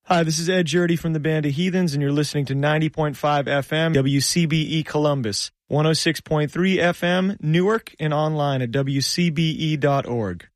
Hi, this is Ed Jurdy from the Band of Heathens, and you're listening to 90.5 FM, WCBE Columbus, 106.3 FM, Newark, and online at WCBE.org.